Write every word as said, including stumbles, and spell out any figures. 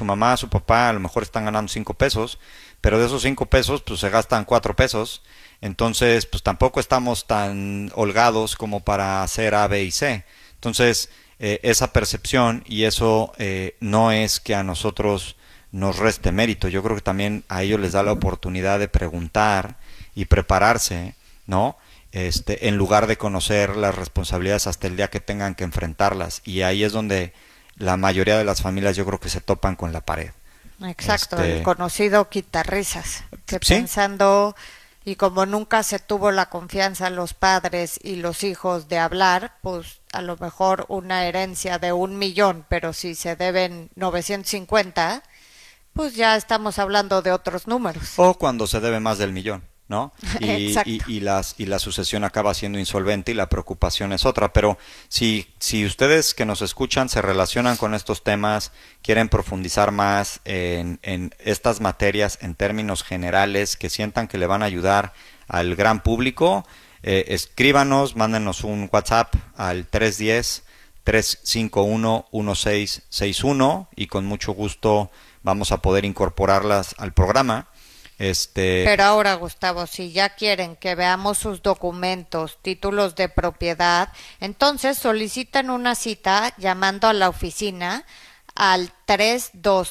su mamá, su papá a lo mejor están ganando cinco pesos, pero de esos cinco pesos pues se gastan cuatro pesos, entonces pues tampoco estamos tan holgados como para hacer A, B y C. Entonces eh, esa percepción y eso eh, no es que a nosotros nos reste mérito, yo creo que también a ellos les da la oportunidad de preguntar y prepararse, ¿no? Este, en lugar de conocer las responsabilidades hasta el día que tengan que enfrentarlas. Y ahí es donde la mayoría de las familias yo creo que se topan con la pared. Exacto, el Este, conocido quitarrisas, que sí, pensando, y como nunca se tuvo la confianza los padres y los hijos de hablar, pues a lo mejor una herencia de un millón, pero si se deben novecientos cincuenta, pues ya estamos hablando de otros números. o cuando se debe más del millón, ¿no? Y, y, Exacto. y, las, y la sucesión acaba siendo insolvente y la preocupación es otra. Pero si, si ustedes que nos escuchan se relacionan con estos temas, quieren profundizar más en, en estas materias en términos generales, que sientan que le van a ayudar al gran público, eh, escríbanos, mándenos un WhatsApp al tres uno cero, tres cinco uno, uno seis seis uno y con mucho gusto vamos a poder incorporarlas al programa. Este, Pero ahora, Gustavo, si ya quieren que veamos sus documentos, títulos de propiedad, entonces solicitan una cita llamando a la oficina al tres dos